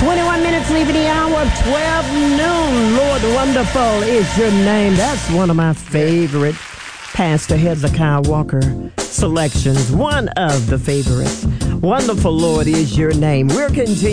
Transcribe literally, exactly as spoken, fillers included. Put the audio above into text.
twenty-one minutes leaving the hour of twelve noon. Lord Wonderful is your name. That's one of my favorite Pastor Hezekiah Walker selections. One of the favorites. Wonderful Lord is your name. We're continuing.